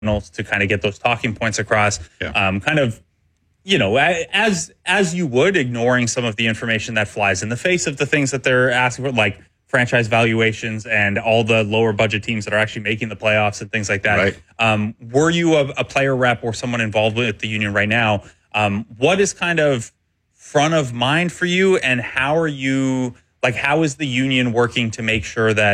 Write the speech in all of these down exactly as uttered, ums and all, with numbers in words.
to kind of get those talking points across. Yeah. Um, kind of, you know, as as you would, ignoring some of the information that flies in the face of the things that they're asking for, like franchise valuations and all the lower budget teams that are actually making the playoffs and things like that. Right. Um, were you a, a player rep or someone involved with the union right now? Um, what is kind of front of mind for you, and how are you, like, how is the union working to make sure that,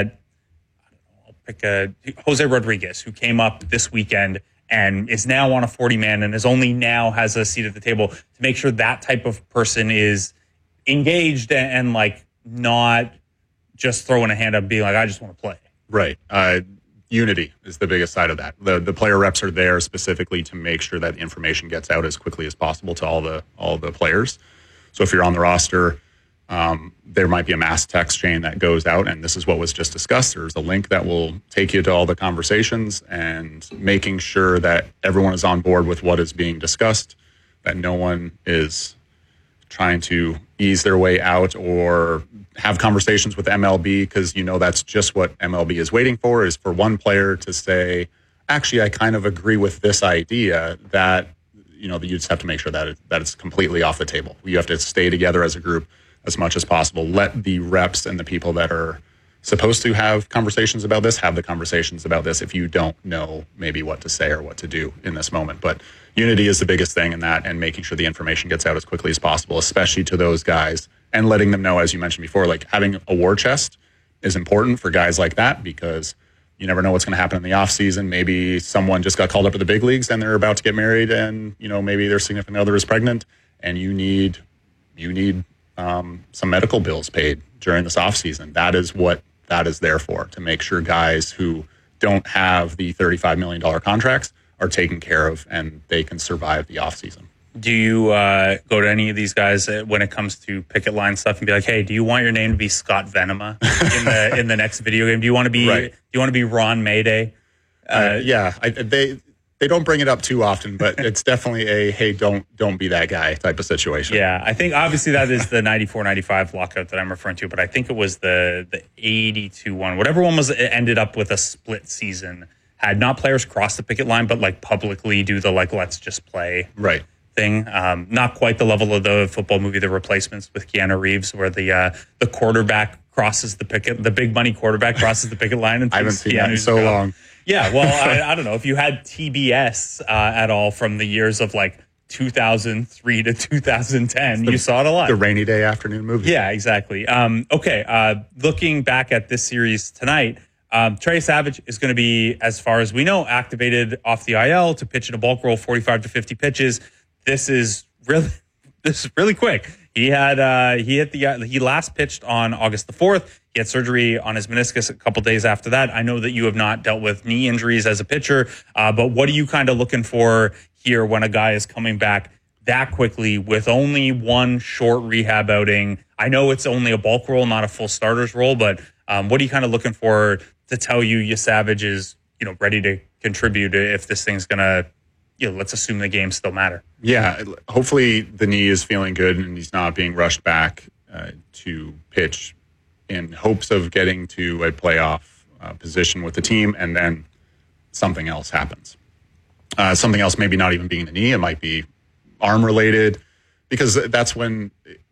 I don't know, I'll pick a Jose Rodriguez, who came up this weekend and is now on a forty man and is only now has a seat at the table, to make sure that type of person is engaged and, and like not just throwing a hand up and being like, I just want to play. Right. Uh, unity is the biggest side of that. The the player reps are there specifically to make sure that information gets out as quickly as possible to all the all the players. So if you're on the roster, um, there might be a mass text chain that goes out, and this is what was just discussed. There's a link that will take you to all the conversations, and making sure that everyone is on board with what is being discussed, that no one is trying to ease their way out or have conversations with M L B, because you know that's just what M L B is waiting for, is for one player to say, actually, I kind of agree with this idea. That, you know, you just have to make sure that it, that it's completely off the table. You have to stay together as a group as much as possible. Let the reps and the people that are supposed to have conversations about this have the conversations about this if you don't know maybe what to say or what to do in this moment. But unity is the biggest thing in that, and making sure the information gets out as quickly as possible, especially to those guys, and letting them know, as you mentioned before, like having a war chest is important for guys like that, because you never know what's going to happen in the off season. Maybe someone just got called up to the big leagues and they're about to get married, and you know maybe their significant other is pregnant, and you need you need um, some medical bills paid during this off season. That is what that is there for, to make sure guys who don't have the thirty-five million dollars contracts are taken care of and they can survive the off season. Do you uh, go to any of these guys when it comes to picket line stuff and be like, "Hey, do you want your name to be Scott Venema in the in the next video game? Do you want to be right. Do you want to be Ron Mayday?" Uh, uh, yeah, I, they they don't bring it up too often, but it's definitely a hey, don't don't be that guy type of situation. Yeah, I think obviously that is the ninety-four ninety-five lockout that I'm referring to, but I think it was the the eighty-two one, whatever one was. It ended up with a split season. Had not players cross the picket line, but like publicly do the like let's just play right thing. Um, not quite the level of the football movie The Replacements with Keanu Reeves, where the uh, the quarterback crosses the picket, the big money quarterback crosses the picket line. And I haven't seen that in so long. Yeah, well, I, I don't know if you had T B S uh, at all from the years of like two thousand three to two thousand ten. The, you saw it a lot. The rainy day afternoon movie. Yeah, exactly. Um, okay, uh, looking back at this series tonight, um, Trey Savage is going to be, as far as we know, activated off the I L to pitch in a bulk roll, forty-five to fifty pitches. This is really, this is really quick. He had uh, he hit the he last pitched on August the fourth. He had surgery on his meniscus a couple days after that. I know that you have not dealt with knee injuries as a pitcher, uh, but what are you kind of looking for here when a guy is coming back that quickly with only one short rehab outing? I know it's only a bulk roll, not a full starter's role, but um, what are you kind of looking for to tell you your Savage is, you know, ready to contribute if this thing's gonna, you know, let's assume the games still matter? Yeah, hopefully the knee is feeling good and he's not being rushed back uh, to pitch in hopes of getting to a playoff uh, position with the team, and then something else happens. Uh, something else, maybe not even being the knee, it might be arm related, because that's when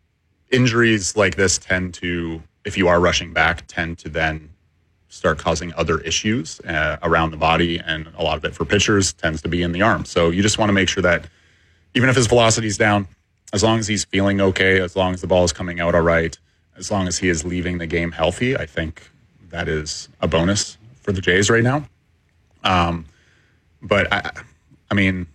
injuries like this tend to, if you are rushing back, tend to then start causing other issues uh, around the body, and a lot of it for pitchers tends to be in the arm. So you just want to make sure that even if his velocity is down, as long as he's feeling okay, as long as the ball is coming out all right, as long as he is leaving the game healthy, I think that is a bonus for the Jays right now. Um, but I, I mean,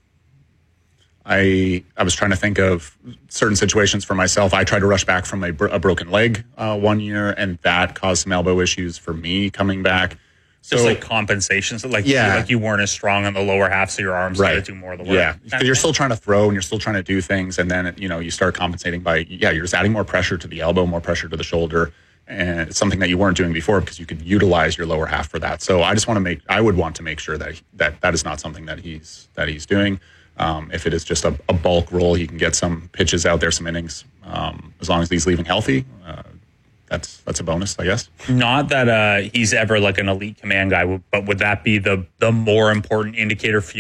I I was trying to think of certain situations for myself. I tried to rush back from a, a broken leg uh, one year, and that caused some elbow issues for me coming back. So, just like compensations, like yeah. you, like you weren't as strong on the lower half, so your arms right. got to do more of the work. Yeah, because you're still trying to throw and you're still trying to do things, and then you know you start compensating by yeah, you're just adding more pressure to the elbow, more pressure to the shoulder, and it's something that you weren't doing before because you could utilize your lower half for that. So I just want to make, I would want to make sure that that that is not something that he's that he's doing. Um, if it is just a, a bulk roll, he can get some pitches out there, some innings, um, as long as he's leaving healthy. Uh, that's that's a bonus, I guess. Not that uh, he's ever like an elite command guy, but would that be the the more important indicator for you?